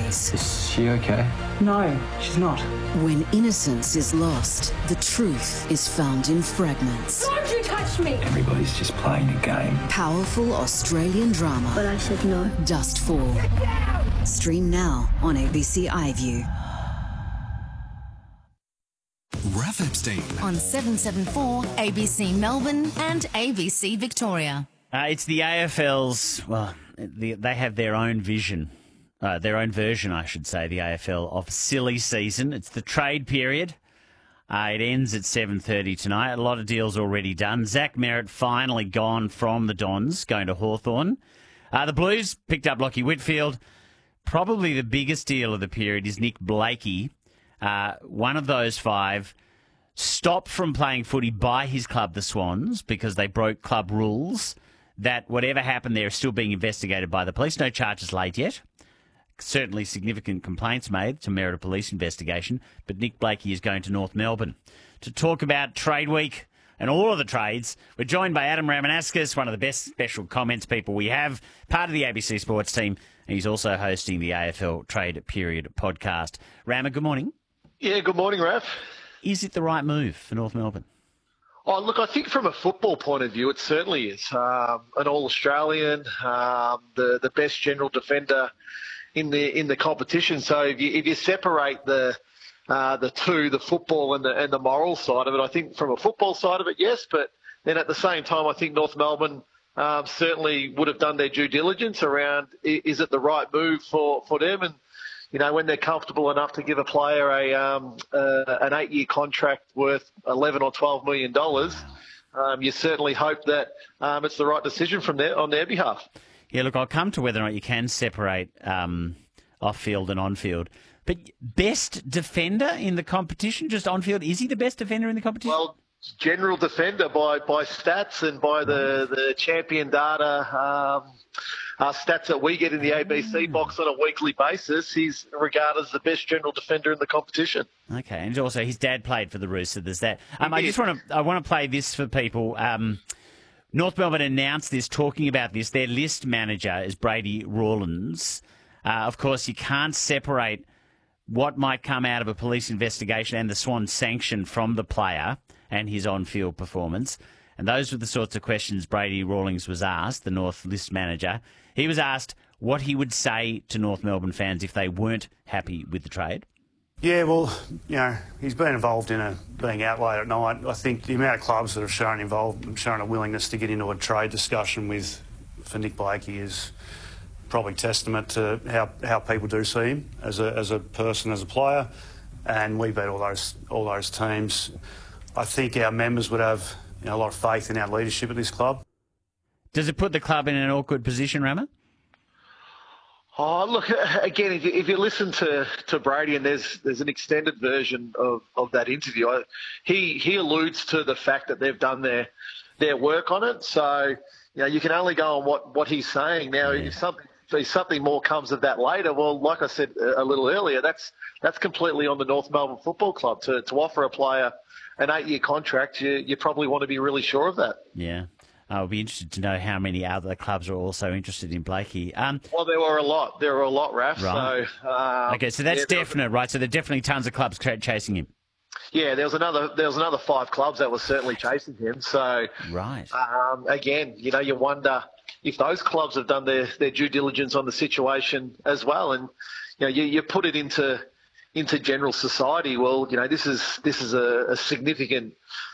eyes. Is she okay? No, she's not. When innocence is lost, the truth is found in fragments. Don't you touch me! Everybody's just playing a game. Powerful Australian drama. But I said no. Dustfall. Stream now on ABC iView. Raph Epstein. On 774 ABC Melbourne and ABC Victoria. It's the AFL's, well, they have their own version, I should say, the AFL of silly season. It's the trade period. It ends at 7:30 tonight. A lot of deals already done. Zach Merrett finally gone from the Dons, going to Hawthorn. The Blues picked up Lachie Whitfield. Probably the biggest deal of the period is Nick Blakey, one of those five, stopped from playing footy by his club, the Swans, because they broke club rules. That whatever happened there is still being investigated by the police. No charges laid yet. Certainly significant complaints made to merit a police investigation. But Nick Blakey is going to North Melbourne. To talk about Trade Week and all of the trades, we're joined by Adam Ramanauskas, one of the best special comments people we have, part of the ABC Sports team, and he's also hosting the AFL Trade Period podcast. Rama, good morning. Yeah, good morning, Raph. Is it the right move for North Melbourne? Oh, look, I think from a football point of view, it certainly is. An All-Australian, the best general defender in the competition. So if you separate the two, the football and the moral side of it, I think from a football side of it, yes. But then at the same time, I think North Melbourne certainly would have done their due diligence around, is it the right move for them? And you know, when they're comfortable enough to give a player an 8-year contract worth $11 or $12 million, you certainly hope that it's the right decision on their behalf. Yeah, look, I'll come to whether or not you can separate off-field and on-field. But best defender in the competition, just on-field, is he the best defender in the competition? Well, general defender by stats and by the champion data stats that we get in the ABC box on a weekly basis. He's regarded as the best general defender in the competition. Okay, and also his dad played for the Roosters, so there's that. I want to play this for people. North Melbourne announced this, talking about this. Their list manager is Brady Rawlins. Of course, you can't separate what might come out of a police investigation and the Swan sanction from the player and his on-field performance. And those were the sorts of questions Brady Rawlings was asked, the North list manager. He was asked what he would say to North Melbourne fans if they weren't happy with the trade. Yeah, well, you know, he's been involved in being out late at night. I think the amount of clubs that have shown a willingness to get into a trade discussion for Nick Blakey is probably testament to how people do see him as a person, as a player. And we beat all those teams. I think our members would have a lot of faith in our leadership at this club. Does it put the club in an awkward position, Rama? Oh, look, again, if you listen to Brady, and there's an extended version of that interview, he alludes to the fact that they've done their work on it. So, you know, you can only go on what he's saying. Now, if something more comes of that later, well, like I said a little earlier, that's completely on the North Melbourne Football Club to offer a player an 8-year contract. You probably want to be really sure of that. Yeah. I'll be interested to know how many other clubs are also interested in Blakey. Well, there were a lot, Raph. Right. So, okay, so that's definite, right? So there are definitely tons of clubs chasing him. Yeah, there was another 5 clubs that were certainly chasing him. So, right. Again, you know, you wonder if those clubs have done their due diligence on the situation as well, and you know, you put it into general society. Well, you know, this is a significant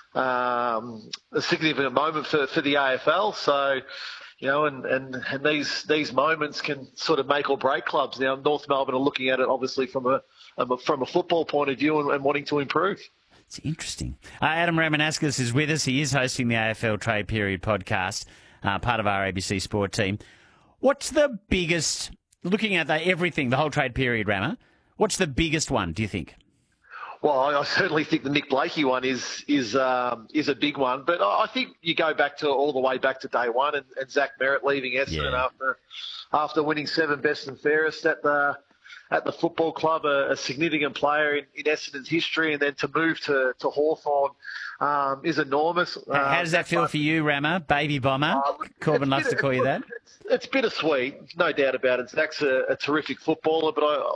moment for the AFL. So, you know, and these moments can sort of make or break clubs. Now, North Melbourne are looking at it obviously from a football point of view and wanting to improve. It's interesting. Adam Ramanauskas is with us. He is hosting the AFL Trade Period podcast, part of our ABC Sport team. What's the biggest, looking at everything, the whole trade period, Rama, what's the biggest one, do you think? Well, I certainly think the Nick Blakey one is a big one, but I think you go back to all the way back to day one and Zach Merrett leaving Essendon after winning 7 best and fairest at the football club, a significant player in Essendon's history, and then to move to Hawthorn is enormous. How does that feel for you, Rama? Baby bomber? Corbin loves to call you that. It's bittersweet, no doubt about it. Zach's a terrific footballer, but